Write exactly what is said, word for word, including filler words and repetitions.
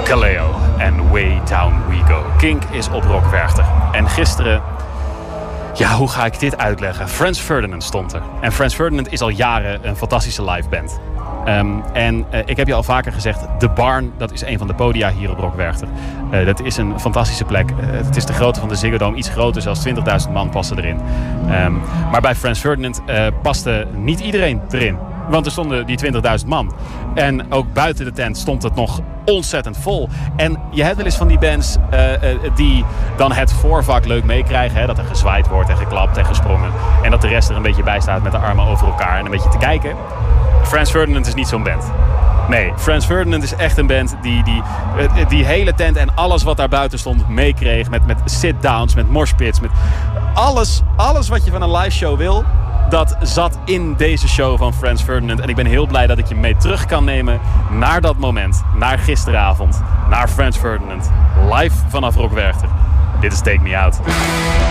Kaleo en Way Down We Go. Kink is op Rock Werchter. En gisteren... Ja, hoe ga ik dit uitleggen? Franz Ferdinand stond er. En Franz Ferdinand is al jaren een fantastische live band. Um, en uh, ik heb je al vaker gezegd, The Barn, dat is een van de podia hier op Rock Werchter. Uh, dat is een fantastische plek. Uh, het is de grootte van de Ziggo Dome, iets groter, zelfs twintigduizend man passen erin. Um, maar bij Franz Ferdinand uh, paste niet iedereen erin. Want er stonden die twintigduizend man. En ook buiten de tent stond het nog ontzettend vol. En je hebt wel eens van die bands uh, uh, die dan het voorvak leuk meekrijgen. Hè? Dat er gezwaaid wordt en geklapt en gesprongen. En dat de rest er een beetje bij staat met de armen over elkaar en een beetje te kijken. Franz Ferdinand is niet zo'n band. Nee, Franz Ferdinand is echt een band die die, die hele tent en alles wat daar buiten stond meekreeg. Met, met sit-downs, met moshpits, met alles, alles wat je van een live show wil. Dat zat in deze show van Franz Ferdinand. En ik ben heel blij dat ik je mee terug kan nemen naar dat moment. Naar gisteravond. Naar Franz Ferdinand. Live vanaf Rock Werchter. Dit is Take Me Out.